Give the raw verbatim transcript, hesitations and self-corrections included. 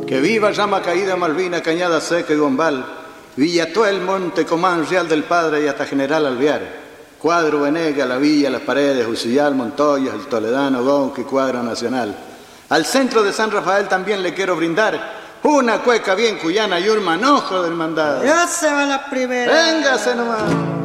Que viva Llama Caída, Malvina, Cañada Seca y Bombal, Villatuel, Monte Comán, Real del Padre y hasta General Alvear, Cuadro, Venega, La Villa, Las Paredes, Ucillal, Montoyas, El Toledano, Gonqui, Cuadro Nacional. Al centro de San Rafael también le quiero brindar una cueca bien cuyana y un manojo del mandado. Ya se va la primera. Véngase nomás.